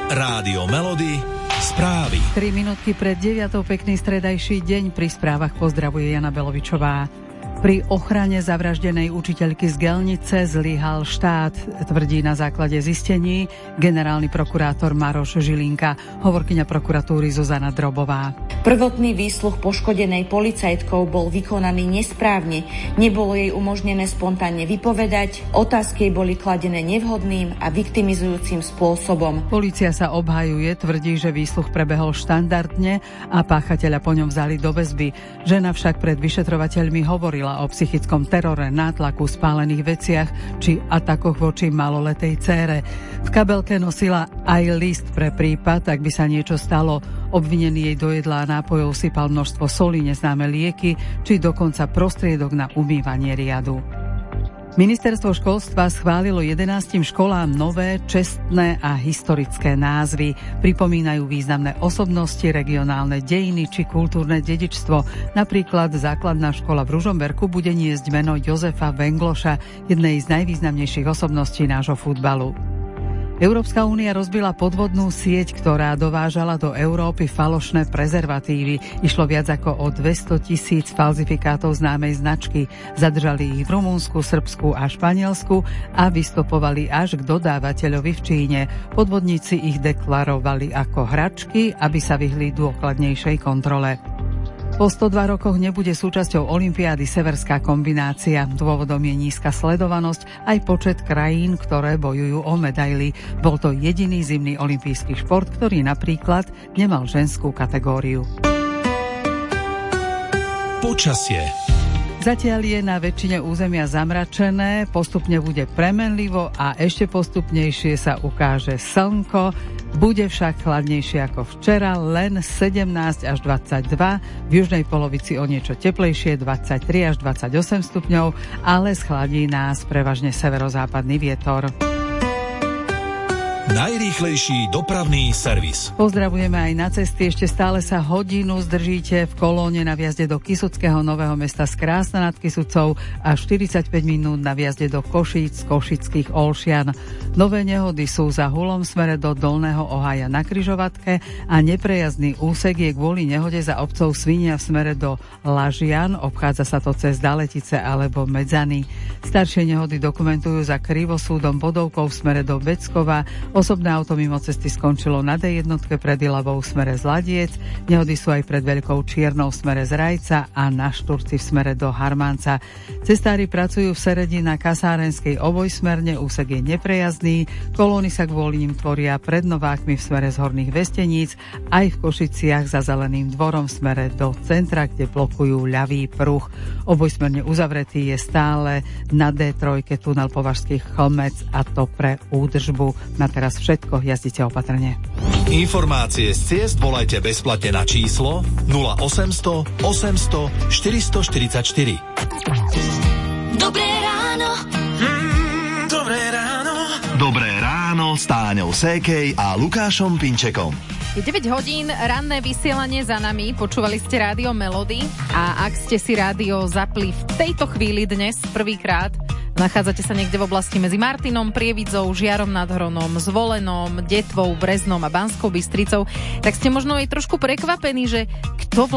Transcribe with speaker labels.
Speaker 1: Rádio Melody, správy.
Speaker 2: 3 minútky pred 9. Pekný stredajší deň, pri správach pozdravuje Jana Belovičová. Pri ochrane zavraždenej učiteľky z Gelnice zlyhal štát, tvrdí na základe zistení generálny prokurátor Maroš Žilinka. Hovorkyňa prokuratúry Zuzana Drobová.
Speaker 3: Prvotný výsluch poškodenej policajtkou bol vykonaný nesprávne. Nebolo jej umožnené spontánne vypovedať, otázky boli kladené nevhodným a viktimizujúcim spôsobom.
Speaker 2: Polícia sa obhajuje, tvrdí, že výsluch prebehol štandardne a páchateľa po ňom vzali do väzby. Žena však pred vyšetrovateľmi hovorila o psychickom terore, nátlaku, spálených veciach či atakoch voči maloletej dcére. V kabelke nosila aj list pre prípad, ak by sa niečo stalo. Obvinený jej do jedla a nápojov sypal množstvo solí, neznáme lieky či dokonca prostriedok na umývanie riadu. Ministerstvo školstva schválilo 11 školám nové, čestné a historické názvy. Pripomínajú významné osobnosti, regionálne dejiny či kultúrne dedičstvo. Napríklad základná škola v Ružomberku bude niesť meno Jozefa Vengloša, jednej z najvýznamnejších osobností nášho futbalu. Európska únia rozbila podvodnú sieť, ktorá dovážala do Európy falošné prezervatívy. Išlo viac ako o 200,000 falzifikátov známej značky. Zadržali ich v Rumunsku, Srbsku a Španielsku a vystopovali až k dodávateľovi v Číne. Podvodníci ich deklarovali ako hračky, aby sa vyhli dôkladnejšej kontrole. Po 102 rokoch nebude súčasťou olympiády severská kombinácia. Dôvodom je nízka sledovanosť aj počet krajín, ktoré bojujú o medaily. Bol to jediný zimný olympijský šport, ktorý napríklad nemal ženskú kategóriu.
Speaker 1: Počasie.
Speaker 2: Zatiaľ je na väčšine územia zamračené, postupne bude premenlivo a ešte postupnejšie sa ukáže slnko. Bude však chladnejšie ako včera, len 17 až 22, v južnej polovici o niečo teplejšie 23 až 28 stupňov, ale schladí nás prevažne severozápadný vietor.
Speaker 1: Najrýchlejší dopravný servis.
Speaker 2: Pozdravujeme aj na cesty. Ešte stále sa hodinu zdržíte v kolóne na vjazde do Kysuckého Nového Mesta z Krásna nad Kysucou a 45 minút na vjazde do Košíc z Košických Olšian. Nové nehody sú za Hulom v smere do Dolného Ohája na križovatke a neprejazdný úsek je kvôli nehode za obcov Svinia v smere do Lažian. Obchádza sa to cez Daletice alebo Medzany. Staršie nehody dokumentujú za Krivosúdom Bodovkou v smere do Beckova. Osobné auto mimo cesty skončilo na D1 pred Ilavou v smere z Ladiec. Nehody sú aj pred Veľkou Čiernou v smere z Rajca a na Šturci v smere do Harmanca. Cestári pracujú v Seredi na Kasárenskej obojsmerne, úsek je neprejazdný. Kolóny sa kvôli nim tvoria pred Novákmi v smere z Horných Vesteníc, aj v Košiciach za Zeleným dvorom v smere do centra, kde blokujú ľavý pruh. Obojsmerne uzavretý je stále na D3 tunel Považských Chlmec, a to pre údržbu. Na teraz všetko, jazdite opatrne.
Speaker 1: Informácie z ciest volajte bezplatne na číslo 0800 800 444.
Speaker 4: Dobré ráno.
Speaker 1: Dobré ráno.
Speaker 5: Dobré ráno s Táňou Sékej a Lukášom Pinčekom.
Speaker 6: Je 9 hodín, ranné vysielanie za nami, počúvali ste Rádio Melody a ak ste si rádio zapli v tejto chvíli dnes prvýkrát, nachádzate sa niekde v oblasti medzi Martinom, Prievidzou, Žiarom nad Hronom, Zvolenom, Detvou, Breznom a Banskou Bystricou, tak ste možno aj trošku prekvapení, že kto